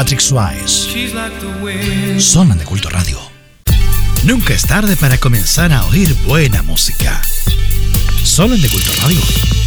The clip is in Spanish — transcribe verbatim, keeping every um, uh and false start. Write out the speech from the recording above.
Patrick Swayze. Solo en De Culto Radio. Nunca es tarde para comenzar a oír buena música. Solo en De Culto Radio.